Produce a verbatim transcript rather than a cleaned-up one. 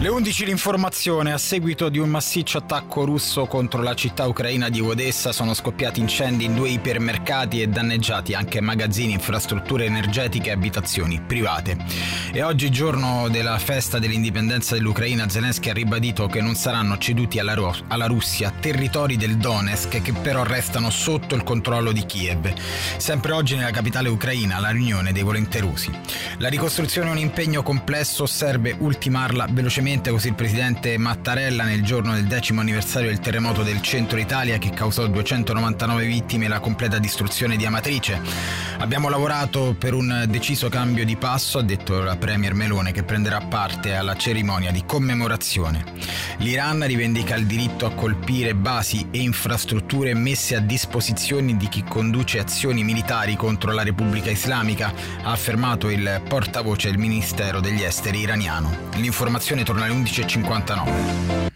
Le undici l'informazione. A seguito di un massiccio attacco russo contro la città ucraina di Odessa sono scoppiati incendi in due ipermercati e danneggiati anche magazzini, infrastrutture energetiche e abitazioni private. E oggi, giorno della festa dell'indipendenza dell'Ucraina, Zelensky ha ribadito che non saranno ceduti alla, Ru- alla Russia territori del Donetsk che però restano sotto il controllo di Kiev. Sempre oggi nella capitale ucraina la riunione dei volenterosi. La ricostruzione è un impegno complesso, serve ultimarla velocemente, così il presidente Mattarella nel giorno del decimo anniversario del terremoto del centro Italia che causò duecentonovantanove vittime e la completa distruzione di Amatrice. Abbiamo lavorato per un deciso cambio di passo, ha detto la premier Meloni, che prenderà parte alla cerimonia di commemorazione. L'Iran rivendica il diritto a colpire basi e infrastrutture messe a disposizione di chi conduce azioni militari contro la Repubblica Islamica, ha affermato il portavoce del Ministero degli Esteri iraniano. L'informazione torna alle undici e cinquantanove.